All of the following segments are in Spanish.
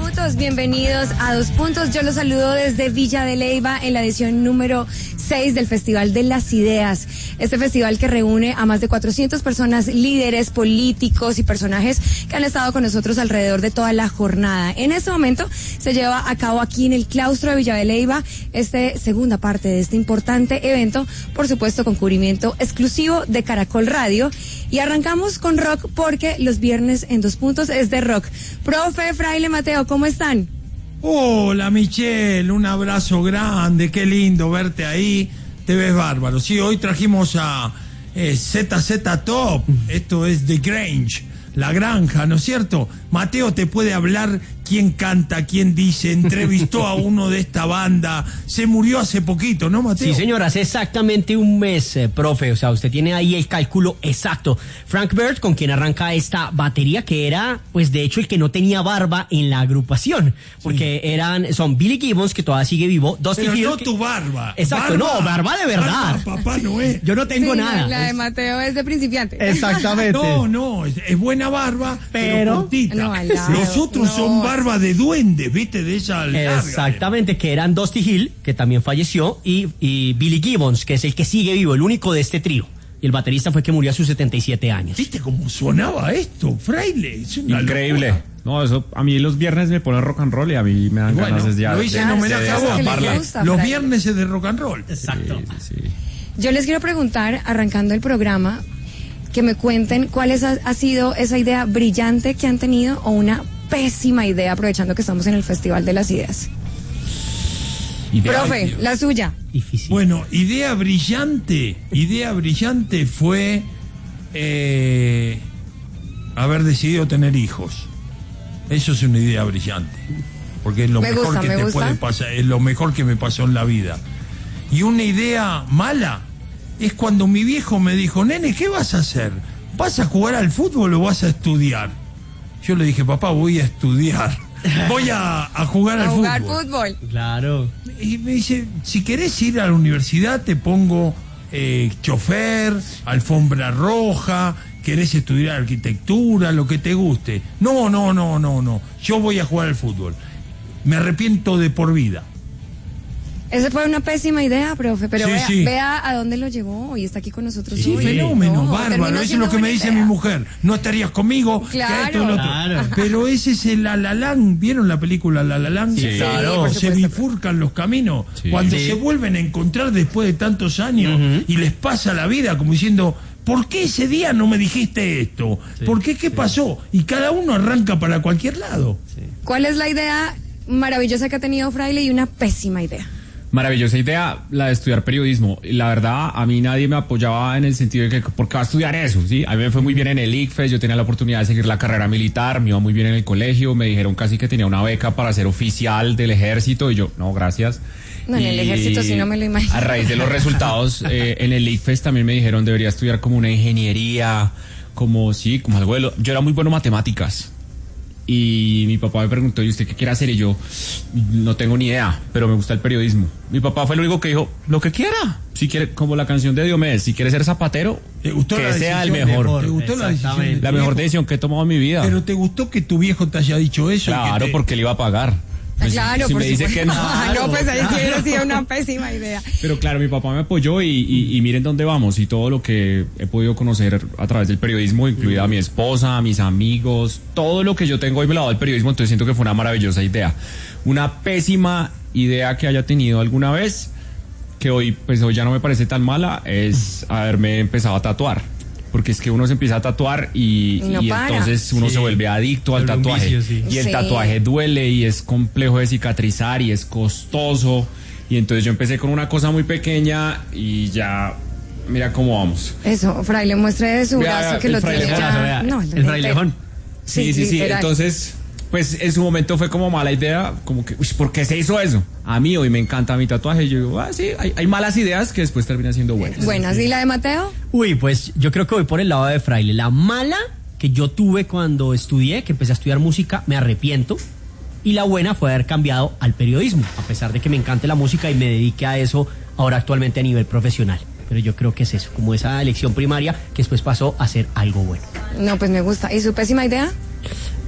minutos, bienvenidos a Dos Puntos. Yo los saludo desde Villa de Leyva en la edición número 6 del Festival de las Ideas. Este festival que reúne a más de 400 personas, líderes, políticos y personajes que han estado con nosotros alrededor de toda la jornada. En este momento se lleva a cabo aquí en el claustro de Villa de Leyva segunda parte de este importante evento, por supuesto con cubrimiento exclusivo de Caracol Radio. Y arrancamos con rock porque los viernes en Dos Puntos es de rock. Profe, Fraile, Mateo, ¿cómo están? Hola Michelle, un abrazo grande, qué lindo verte ahí, te ves bárbaro. Sí, hoy trajimos a ZZ Top, esto es The Grange, La Granja, ¿no es cierto? Mateo te puede hablar quién canta, quién dice, entrevistó a uno de esta banda, se murió hace poquito, ¿no, Mateo? Sí, señor, hace exactamente un mes, profe, o sea, usted tiene ahí el cálculo exacto. Frank Bird, con quien arranca esta batería, que era, pues, de hecho, el que no tenía barba en la agrupación, porque son Billy Gibbons, que todavía sigue vivo, Dusty Pero Hill... no tu barba. Exacto, barba de verdad. Papá Noé. Yo no tengo nada. La de Mateo es de principiante. Exactamente. No, es buena barba, pero cortita. No, los otros son barba de duendes, ¿viste? De esa larga. Exactamente, que eran Dusty Hill, que también falleció, y Billy Gibbons, que es el que sigue vivo, el único de este trío. Y el baterista fue que murió a sus 77 años. ¿Viste cómo sonaba esto, Fraile? Es una increíble. Locura. No, eso a mí los viernes me pone rock and roll y a mí me dan ganas de lo hice en homenaje a vos. Los Fraile. viernes es de rock and roll. Exacto. Sí. Yo les quiero preguntar, arrancando el programa, que me cuenten cuál ha sido esa idea brillante que han tenido o una pésima idea, aprovechando que estamos en el Festival de las Ideas. Profe, la suya. Difícil. Bueno, idea brillante fue haber decidido tener hijos. Eso es una idea brillante, porque es lo mejor que te puede pasar, es lo mejor que me pasó en la vida. Y una idea mala es cuando mi viejo me dijo: nene, ¿qué vas a hacer? ¿Vas a jugar al fútbol o vas a estudiar? Yo le dije: papá, voy a estudiar, voy a jugar al fútbol. Claro. Y me dice: si querés ir a la universidad te pongo chofer, alfombra roja, querés estudiar arquitectura, lo que te guste. No, yo voy a jugar al fútbol. Me arrepiento de por vida. Esa fue una pésima idea, profe, pero sí. vea a dónde lo llevó y está aquí con nosotros Sí, hoy. fenómeno, bárbaro. Eso es lo que me dice mi mujer. No estarías conmigo, claro, que esto y lo otro. Claro. Pero ese es el La La Land. ¿Vieron la película La La Land? Sí, claro. Se bifurcan los caminos. Sí. Cuando Sí. se vuelven a encontrar después de tantos años y les pasa la vida como diciendo: ¿por qué ese día no me dijiste esto? Sí. ¿Por qué? ¿Qué pasó? Y cada uno arranca para cualquier lado. ¿Cuál es la idea maravillosa que ha tenido Fraile y una pésima idea? Maravillosa idea la de estudiar periodismo. Y la verdad, a mí nadie me apoyaba en el sentido de que ¿por qué va a estudiar eso? ¿Sí? A mí me fue muy bien en el ICFES, yo tenía la oportunidad de seguir la carrera militar, me iba muy bien en el colegio, me dijeron casi que tenía una beca para ser oficial del ejército y yo, no, gracias. No, en el ejército sí no me lo imagino. A raíz de los resultados, en el ICFES también me dijeron debería estudiar como una ingeniería, como algo de yo era muy bueno en matemáticas. Y mi papá me preguntó: ¿y usted qué quiere hacer? Y yo, no tengo ni idea, pero me gusta el periodismo. Mi papá fue el único que dijo: lo que quiera. Si quiere, como la canción de Diomedes, si quiere ser zapatero, ¿Te gustó que la sea el decisión? mejor. ¿Te gustó la decisión de tu La mejor viejo? decisión que he tomado en mi vida. Pero ¿te gustó que tu viejo te haya dicho eso? Claro, porque él iba a pagar. Pues, Claro, si por me dice supuesto. que no. No, pues ahí sí hubiera sido una pésima idea. Pero claro, mi papá me apoyó y miren dónde vamos y todo lo que he podido conocer a través del periodismo, incluida a mi esposa, a mis amigos, todo lo que yo tengo hoy me lo ha dado el periodismo, entonces siento que fue una maravillosa idea. Una pésima idea que haya tenido alguna vez, que hoy ya no me parece tan mala, es haberme empezado a tatuar. Porque es que uno se empieza a tatuar y entonces uno se vuelve adicto al tatuaje. Y el tatuaje duele y es complejo de cicatrizar y es costoso. Y entonces yo empecé con una cosa muy pequeña y ya, mira cómo vamos. Eso, Fraile, muestre de su brazo que lo tiene ya. No, el frailejón. Sí. Entonces, pues en su momento fue como mala idea, como que, ¿por qué se hizo eso? A mí hoy me encanta mi tatuaje. Y yo digo, sí, hay malas ideas que después terminan siendo buenas. Buenas. ¿Y la de Mateo? Uy, pues yo creo que voy por el lado de Fraile. La mala que yo tuve cuando estudié, que empecé a estudiar música, me arrepiento. Y la buena fue haber cambiado al periodismo, a pesar de que me encante la música y me dedique a eso ahora actualmente a nivel profesional. Pero yo creo que es eso, como esa elección primaria que después pasó a ser algo bueno. No, pues me gusta. ¿Y su pésima idea?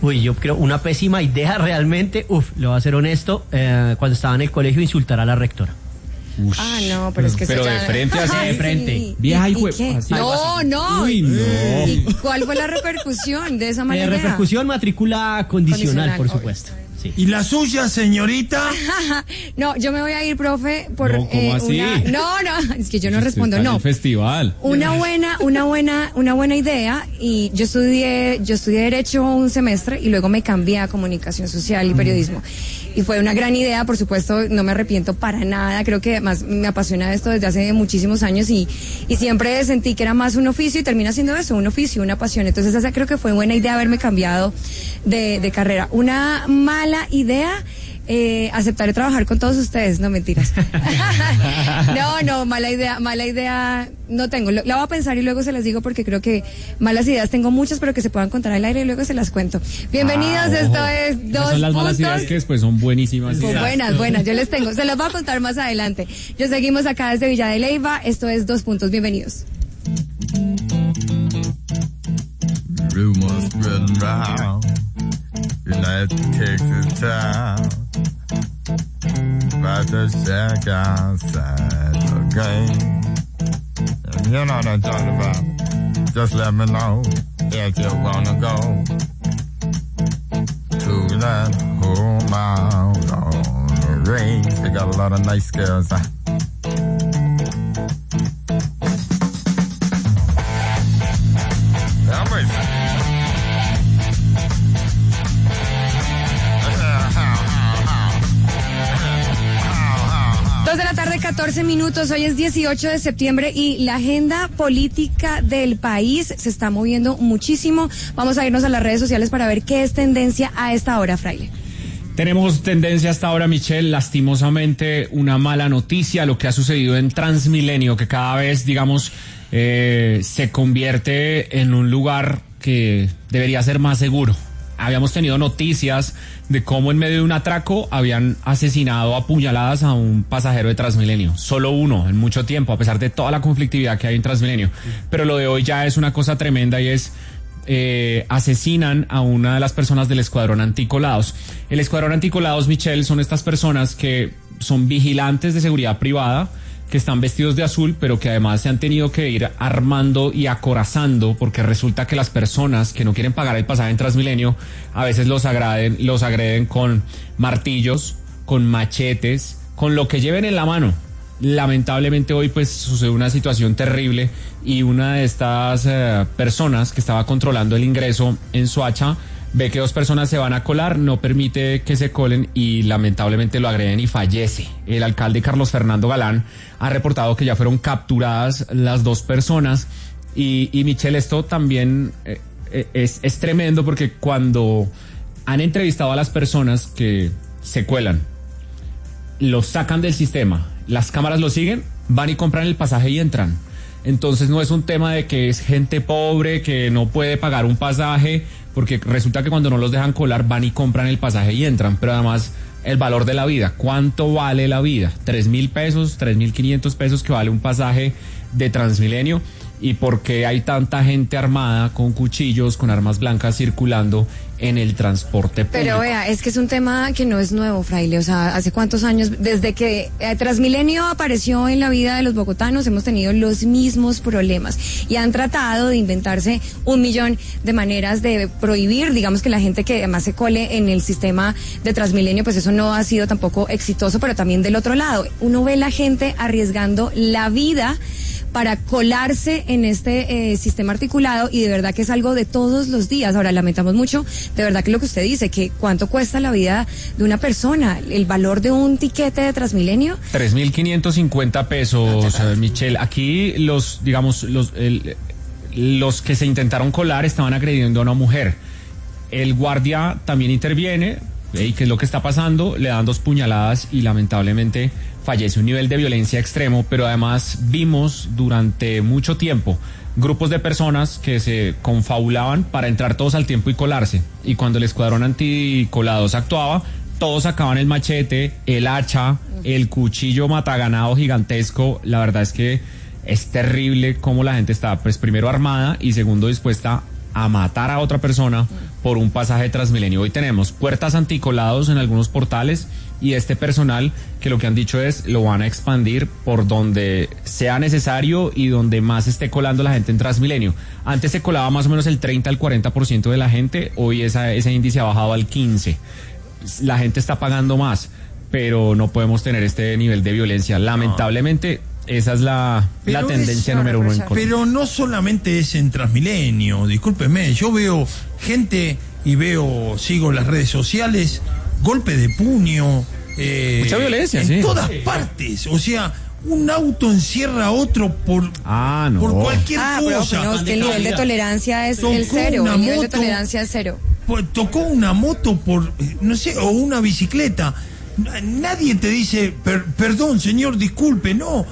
Uy, yo creo una pésima idea realmente. Le voy a ser honesto. Cuando estaba en el colegio, insultar a la rectora. Ush. No, pero es que pero de frente así. De frente. Sí. Vieja ¿Y qué? No. Uy, no. ¿Y cuál fue la repercusión de esa manera? Repercusión, matrícula condicional, por supuesto. Sí. ¿Y la suya, señorita? No, yo me voy a ir, profe, por No, ¿cómo así? No, es que yo no respondo, no. Festival. Una buena idea, y yo estudié Derecho un semestre y luego me cambié a Comunicación Social y Periodismo. Y fue una gran idea, por supuesto, no me arrepiento para nada, creo que además me apasiona esto desde hace muchísimos años y siempre sentí que era más un oficio y termina siendo eso, un oficio, una pasión. Entonces esa creo que fue buena idea haberme cambiado de carrera. Una mala idea, aceptaré trabajar con todos ustedes, no mentiras. No, mala idea no tengo. La voy a pensar y luego se las digo porque creo que malas ideas tengo muchas, pero que se puedan contar al aire y luego se las cuento. Bienvenidos, esto es Dos son las Puntos. Malas ideas que después son buenísimas ideas. Buenas, yo les tengo. Se las voy a contar más adelante. Yo seguimos acá desde Villa de Leyva, esto es Dos Puntos, bienvenidos. Rumors spreading round United Texas town about the shack outside the game. And you know what I'm talking about. Just let me know if you wanna go to that home out on the range. They got a lot of nice girls. Dos de la tarde, 14 minutos. Hoy es 18 de septiembre y la agenda política del país se está moviendo muchísimo. Vamos a irnos a las redes sociales para ver qué es tendencia a esta hora, Fraile. Tenemos tendencia hasta ahora, Michelle, lastimosamente una mala noticia, lo que ha sucedido en Transmilenio, que cada vez, digamos, se convierte en un lugar que debería ser más seguro. Habíamos tenido noticias de cómo en medio de un atraco habían asesinado a puñaladas a un pasajero de Transmilenio. Solo uno en mucho tiempo, a pesar de toda la conflictividad que hay en Transmilenio. Pero lo de hoy ya es una cosa tremenda y es... asesinan a una de las personas del escuadrón anticolados. El escuadrón anticolados, Michelle, son estas personas que son vigilantes de seguridad privada, que están vestidos de azul, pero que además se han tenido que ir armando y acorazando, porque resulta que las personas que no quieren pagar el pasaje en Transmilenio, a veces los agreden con martillos, con machetes, con lo que lleven en la mano. Lamentablemente hoy pues sucede una situación terrible y una de estas personas que estaba controlando el ingreso en Soacha ve que dos personas se van a colar, no permite que se colen y lamentablemente lo agreden y fallece. El alcalde Carlos Fernando Galán ha reportado que ya fueron capturadas las dos personas y Michelle, esto también es tremendo porque cuando han entrevistado a las personas que se cuelan, los sacan del sistema, las cámaras lo siguen, van y compran el pasaje y entran. Entonces no es un tema de que es gente pobre que no puede pagar un pasaje, porque resulta que cuando no los dejan colar van y compran el pasaje y entran. Pero además el valor de la vida, ¿cuánto vale la vida? 3.000 pesos, 3.500 pesos que vale un pasaje de Transmilenio. ¿Y por qué hay tanta gente armada con cuchillos, con armas blancas circulando en el transporte público? Pero vea, es que es un tema que no es nuevo, Fraile. O sea, ¿hace cuántos años? Desde que Transmilenio apareció en la vida de los bogotanos, hemos tenido los mismos problemas. Y han tratado de inventarse 1.000.000 de maneras de prohibir, digamos, que la gente que además se cole en el sistema de Transmilenio, pues eso no ha sido tampoco exitoso, pero también del otro lado. Uno ve la gente arriesgando la vida para colarse en este sistema articulado y de verdad que es algo de todos los días. Ahora, lamentamos mucho, de verdad que lo que usted dice, que cuánto cuesta la vida de una persona, el valor de un tiquete de Transmilenio. 3.550 pesos, Michelle. Aquí los que se intentaron colar estaban agrediendo a una mujer. El guardia también interviene, ¿qué es lo que está pasando? Le dan 2 puñaladas y lamentablemente fallece. Un nivel de violencia extremo, pero además vimos durante mucho tiempo grupos de personas que se confabulaban para entrar todos al tiempo y colarse. Y cuando el escuadrón anticolados actuaba, todos sacaban el machete, el hacha, el cuchillo mataganado gigantesco. La verdad es que es terrible cómo la gente está, pues primero armada y segundo dispuesta a matar a otra persona por un pasaje de Transmilenio. Hoy tenemos puertas anticolados en algunos portales y este personal que lo que han dicho es lo van a expandir por donde sea necesario y donde más esté colando la gente en Transmilenio. Antes se colaba más o menos el 30 al 40% de la gente, hoy ese índice ha bajado al 15%. La gente está pagando más, pero no podemos tener este nivel de violencia. Lamentablemente, esa es la tendencia número uno en Colombia. Pero no solamente es en Transmilenio, discúlpeme, yo veo gente y sigo las redes sociales, golpe de puño, mucha violencia, en todas partes, o sea, un auto encierra a otro por cualquier cosa. Pero es que el nivel de tolerancia es el cero, el nivel de tolerancia es cero. Tocó una moto o una bicicleta, nadie te dice, perdón señor, disculpe, no.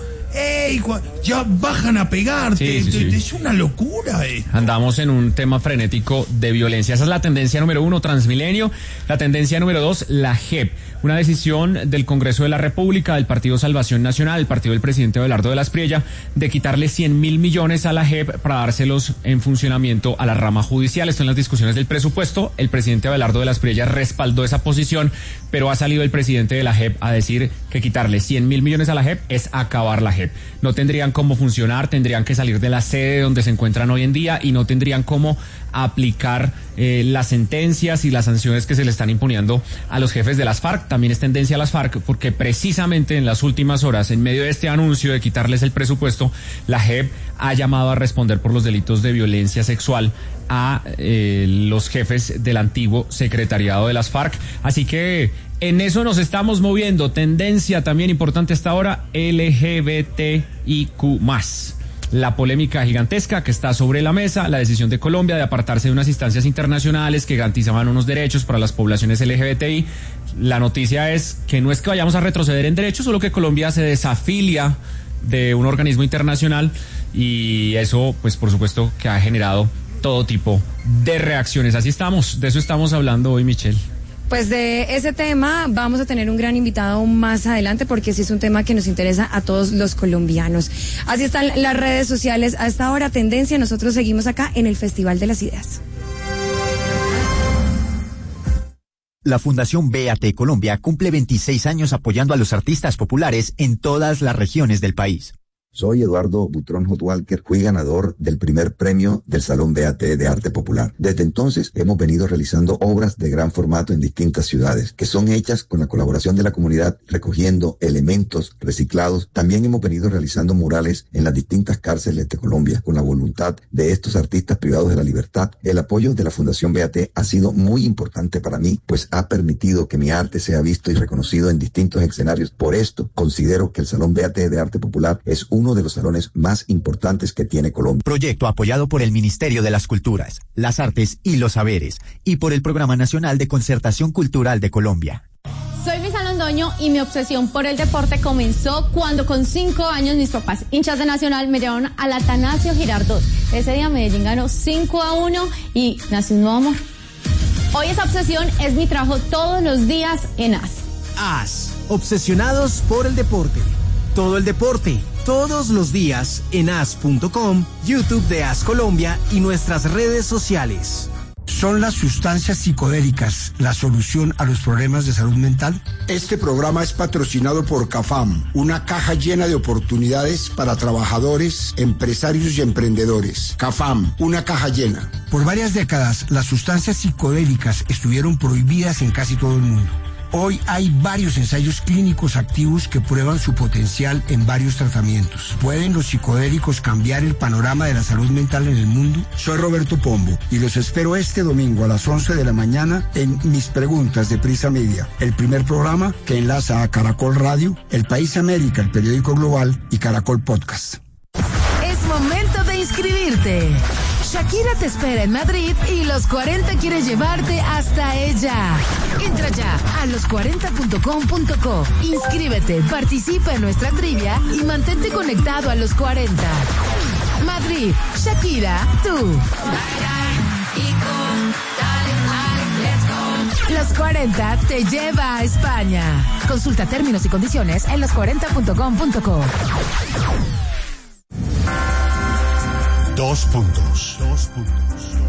Ya bajan a pegarte. Sí. Es una locura esto. Andamos en un tema frenético de violencia. Esa es la tendencia número 1, Transmilenio. La tendencia número 2, la JEP. Una decisión del Congreso de la República, del Partido Salvación Nacional, el partido del presidente Abelardo de la Espriella, de quitarle 100.000 millones a la JEP para dárselos en funcionamiento a la rama judicial. Esto en las discusiones del presupuesto. El presidente Abelardo de la Espriella respaldó esa posición, pero ha salido el presidente de la JEP a decir que quitarle 100.000 millones a la JEP es acabar la JEP. No tendrían cómo funcionar, tendrían que salir de la sede donde se encuentran hoy en día y no tendrían cómo aplicar las sentencias y las sanciones que se le están imponiendo a los jefes de las FARC. También es tendencia a las FARC porque precisamente en las últimas horas, en medio de este anuncio de quitarles el presupuesto, la JEP ha llamado a responder por los delitos de violencia sexual a los jefes del antiguo secretariado de las FARC. Así que en eso nos estamos moviendo. Tendencia también importante hasta ahora, LGBTIQ+. La polémica gigantesca que está sobre la mesa, la decisión de Colombia de apartarse de unas instancias internacionales que garantizaban unos derechos para las poblaciones LGBTI. La noticia es que no es que vayamos a retroceder en derechos, solo que Colombia se desafilia de un organismo internacional y eso, pues por supuesto que ha generado todo tipo de reacciones. Así estamos, de eso estamos hablando hoy, Michelle. Pues de ese tema vamos a tener un gran invitado más adelante porque sí es un tema que nos interesa a todos los colombianos. Así están las redes sociales a esta hora, tendencia. Nosotros seguimos acá en el Festival de las Ideas. La Fundación BAT Colombia cumple 26 años apoyando a los artistas populares en todas las regiones del país. Soy Eduardo Butrón Hot Walker, fui ganador del primer premio del Salón BAT de Arte Popular. Desde entonces hemos venido realizando obras de gran formato en distintas ciudades, que son hechas con la colaboración de la comunidad, recogiendo elementos reciclados. También hemos venido realizando murales en las distintas cárceles de Colombia, con la voluntad de estos artistas privados de la libertad. El apoyo de la Fundación BAT ha sido muy importante para mí, pues ha permitido que mi arte sea visto y reconocido en distintos escenarios. Por esto, considero que el Salón BAT de Arte Popular es uno de los salones más importantes que tiene Colombia. Proyecto apoyado por el Ministerio de las Culturas, las Artes y los Saberes y por el Programa Nacional de Concertación Cultural de Colombia. Soy Luisa Londoño y mi obsesión por el deporte comenzó cuando con 5 años mis papás, hinchas de Nacional, me llevaron al Atanasio Girardot. Ese día Medellín ganó 5-1 y nació un nuevo amor. Hoy esa obsesión es mi trabajo todos los días en AS. AS, obsesionados por el deporte. Todo el deporte, todos los días en as.com, YouTube de AS Colombia y nuestras redes sociales. ¿Son las sustancias psicodélicas la solución a los problemas de salud mental? Este programa es patrocinado por CAFAM, una caja llena de oportunidades para trabajadores, empresarios y emprendedores. CAFAM, una caja llena. Por varias décadas, las sustancias psicodélicas estuvieron prohibidas en casi todo el mundo. Hoy hay varios ensayos clínicos activos que prueban su potencial en varios tratamientos. ¿Pueden los psicodélicos cambiar el panorama de la salud mental en el mundo? Soy Roberto Pombo y los espero este domingo a las 11 de la mañana en Mis Preguntas de Prisa Media, el primer programa que enlaza a Caracol Radio, El País América, el periódico global y Caracol Podcast. Es momento de inscribirte. Shakira te espera en Madrid y Los 40 quiere llevarte hasta ella. Entra ya a los40.com.co. Inscríbete, participa en nuestra trivia y mantente conectado a Los 40. Madrid, Shakira, tú. Los 40 te lleva a España. Consulta términos y condiciones en los40.com.co. 2 puntos.